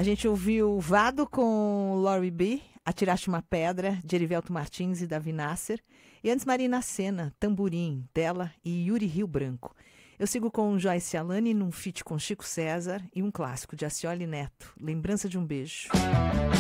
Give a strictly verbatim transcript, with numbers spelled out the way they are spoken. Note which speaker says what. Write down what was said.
Speaker 1: A gente ouviu Vado com Lori B, Atiraste uma Pedra, de Erivelto Martins e Davi Nasser. E antes Marina Sena, Tamborim, dela e Yuri Rio Branco. Eu sigo com Joyce Alane num feat com Chico César e um clássico de Acioli Neto, Lembrança de um Beijo.